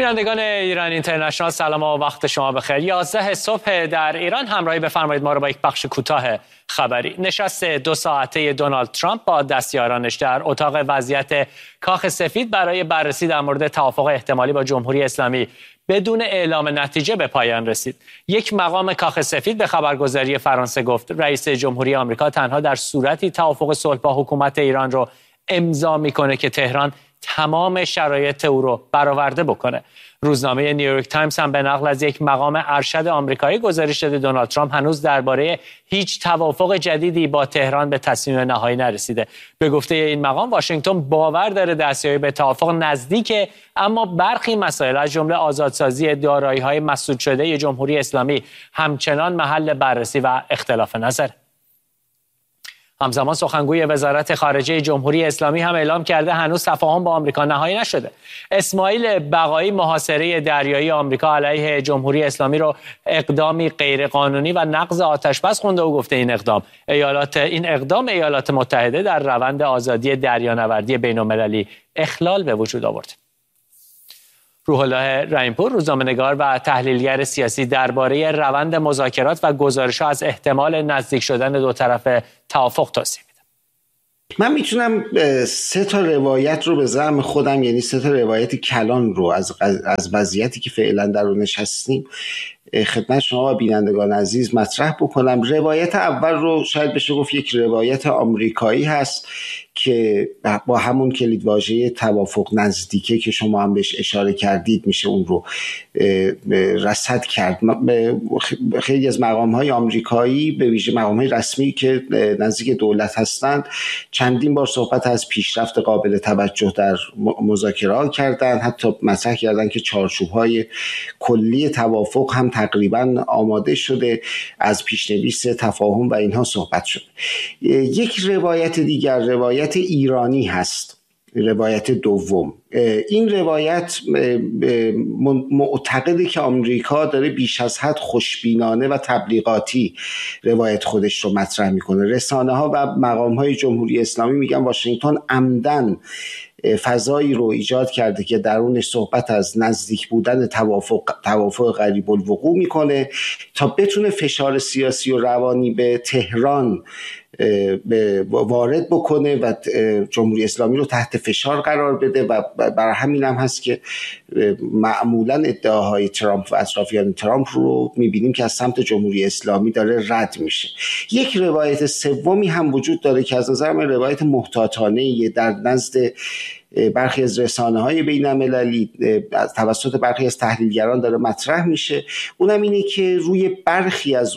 بینندگان ایران اینترنشنال سلام و وقت شما بخیر. 11 صبح در ایران همراهی بفرمایید ما رو با یک بخش کوتاه خبری. نشست 2 ساعته دونالد ترامپ با دستیارانش در اتاق وضعیت کاخ سفید برای بررسی در مورد توافق احتمالی با جمهوری اسلامی بدون اعلام نتیجه به پایان رسید. یک مقام کاخ سفید به خبرگزاری فرانسه گفت رئیس جمهوری آمریکا تنها در صورتی توافق صلح با حکومت ایران رو امضا میکنه که تهران تمام شرایط او رو برآورده بکنه. روزنامه نیویورک تایمز هم به نقل از یک مقام ارشد آمریکایی گزارش داده دونالد ترامپ هنوز درباره هیچ توافق جدیدی با تهران به تصمیم نهایی نرسیده. به گفته این مقام واشنگتن باور داره دستیابی به توافق نزدیکه، اما برخی مسائل از جمله آزادسازی دارایی‌های مسدود شده جمهوری اسلامی همچنان محل بررسی و اختلاف نظر. همزمان سخنگوی وزارت خارجه جمهوری اسلامی هم اعلام کرده هنوز تفاهم با آمریکا نهایی نشده. اسماعیل بقایی محاصره دریایی آمریکا علیه جمهوری اسلامی رو اقدامی غیرقانونی و نقض آتش‌بس خونده و گفته این اقدام ایالات متحده در روند آزادی دریانوردی بین‌المللی اخلال به وجود آورد. روح الله رحیم‌پور روزنامه‌نگار و تحلیلگر سیاسی درباره روند مذاکرات و گزارش‌ها از احتمال نزدیک شدن دو طرف توافق توضیح میده. من میتونم 3 تا روایت رو به زعم خودم، یعنی 3 تا روایت کلان رو از وضعیتی که فعلا در اون نشستیم خدمت شما و بینندگان عزیز مطرح بکنم. روایت اول رو شاید بشه گفت یک روایت آمریکایی هست که با همون کلیدواژه توافق نزدیکه که شما هم بهش اشاره کردید میشه اون رو رصد کرد. خیلی از مقام‌های آمریکایی به ویژه مقام‌های رسمی که نزدیک دولت هستند چندین بار صحبت از پیشرفت قابل توجه در مذاکرات کردن، حتی مطرح کردن که چارچوب‌های کلی توافق هم تقریبا آماده شده، از پیشنویس تفاهم و اینها صحبت شده. یک روایت دیگر روایت ایرانی هست، روایت دوم. این روایت معتقده که آمریکا داره بیش از حد خوشبینانه و تبلیغاتی روایت خودش رو مطرح میکنه. رسانه ها و مقام های جمهوری اسلامی میگن واشنگتن عمدن فضایی رو ایجاد کرده که درونش صحبت از نزدیک بودن توافق قریب الوقوع میکنه تا بتونه فشار سیاسی و روانی به تهران وارد بکنه و جمهوری اسلامی رو تحت فشار قرار بده و برای همین هم هست که معمولا ادعاهای ترامپ و اطرافیان ترامپ رو میبینیم که از سمت جمهوری اسلامی داره رد میشه. یک روایت سومی هم وجود داره که از نظر من روایت محتاطانه در نزد برخی از رسانه‌های بین‌المللی توسط برخی از تحلیلگران داره مطرح میشه. اونم اینه که روی برخی از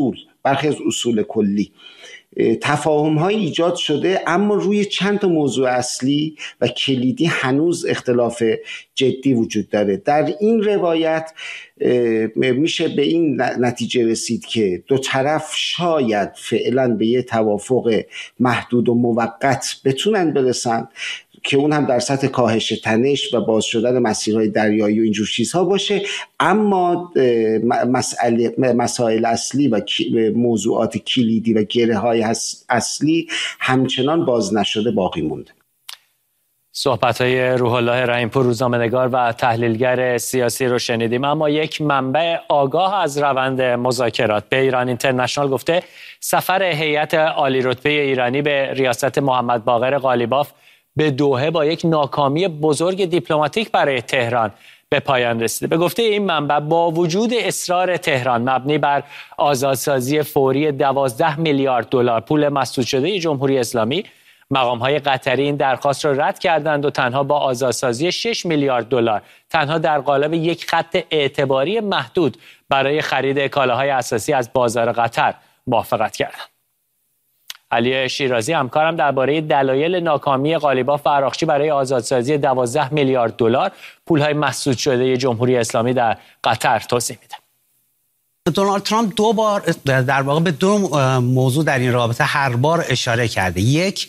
اصول کلی تفاهم‌های ایجاد شده، اما روی چند تا موضوع اصلی و کلیدی هنوز اختلاف جدی وجود داره. در این روایت میشه به این نتیجه رسید که دو طرف شاید فعلا به یه توافق محدود و موقت بتونن برسن که اون هم در سطح کاهش تنش و باز شدن مسیرهای دریایی و اینجور چیزها باشه، اما مسائل اصلی و موضوعات کلیدی و گره‌های اصلی همچنان باز نشده باقی مونده. صحبت‌های روح الله رحیم‌پور روزنامه‌نگار و تحلیلگر سیاسی رو شنیدیم. اما یک منبع آگاه از روند مذاکرات به ایران اینترنشنال گفته سفر هیئت عالی رتبه ایرانی به ریاست محمد باقر قالیباف به دوحه با یک ناکامی بزرگ دیپلماتیک برای تهران به پایان رسیده. به گفته این منبع با وجود اصرار تهران مبنی بر آزادسازی فوری 12 میلیارد دلار پول مسدود شده جمهوری اسلامی، مقام‌های قطری این درخواست را رد کردند و تنها با آزادسازی 6 میلیارد دلار تنها در قالب یک خط اعتباری محدود برای خرید کالاهای اساسی از بازار قطر موافقت کردند. علی شیرازی همکارم درباره دلایل ناکامی قالیباف و عراقچی برای آزادسازی 12 میلیارد دلار پول‌های مسدود شده جمهوری اسلامی در قطر توضیح میده. دونالد ترامپ 2 بار در واقع به 2 موضوع در این رابطه هر بار اشاره کرده. یک،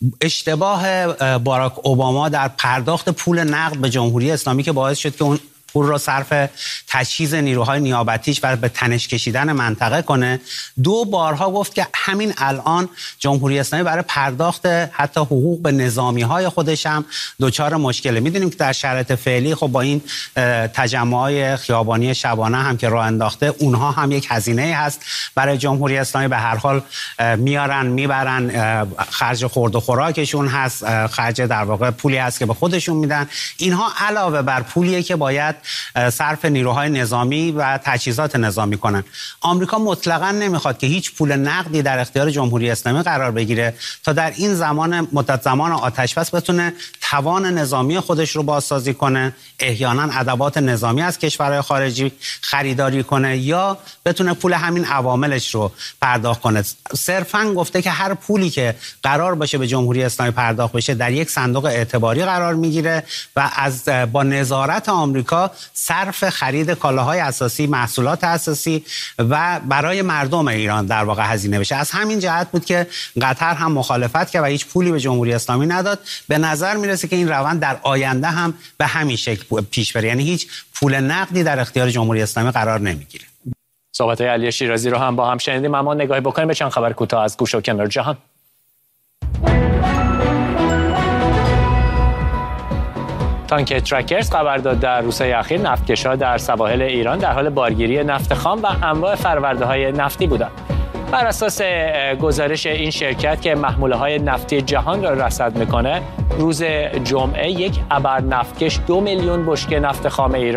اشتباه باراک اوباما در پرداخت پول نقد به جمهوری اسلامی که باعث شد که اون پول رو صرف تجهیز نیروهای نیابتیش و به تنش کشیدن منطقه کنه. 2 بارها گفت که همین الان جمهوری اسلامی برای پرداخت حتی حقوق به نظامی‌های خودش هم دچار مشکله. می‌دونیم که در شرایط فعلی خب با این تجمع‌های خیابانی شبانه هم که راه انداخته، اونها هم یک هزینه هست برای جمهوری اسلامی. به هر حال میارن میبرن، خرج خورد و خوراکشون هست، خرج در واقع پولی هست که به خودشون میدن. اینها علاوه بر پولیه که باید صرف نیروهای نظامی و تجهیزات نظامی کنن. آمریکا مطلقاً نمیخواد که هیچ پول نقدی در اختیار جمهوری اسلامی قرار بگیره تا در این مدت زمان آتش بس بتونه توان نظامی خودش رو بازسازی کنه، احیانا ادوات نظامی از کشورهای خارجی خریداری کنه یا بتونه پول همین عواملش رو پرداخت کنه. صرفاً گفته که هر پولی که قرار باشه به جمهوری اسلامی پرداخت بشه در یک صندوق اعتباری قرار میگیره و با نظارت آمریکا صرف خرید کالاهای اساسی، محصولات اساسی و برای مردم ایران در واقع هزینه بشه. از همین جهت بود که قطر هم مخالفت کرد و هیچ پولی به جمهوری اسلامی نداد. به نظر میرسه که این روند در آینده هم به همین شکل پیش بره، یعنی هیچ پول نقدی در اختیار جمهوری اسلامی قرار نمیگیره. صحبت‌های علی شیرازی رو هم با هم شنیدیم، اما نگاهی بکنیم به چند خبر کوتاه از گوشه و کنار جهان. تانک ترکرز خبر داد در روزهای اخیر نفتکش‌ها در سواحل ایران در حال بارگیری نفت خام و انواع فرورده‌های نفتی بودند. بر اساس گزارش این شرکت که محموله‌های نفتی جهان را رصد می‌کنه، روز جمعه یک ابر نفتکش 2 میلیون بشکه نفت خام ایران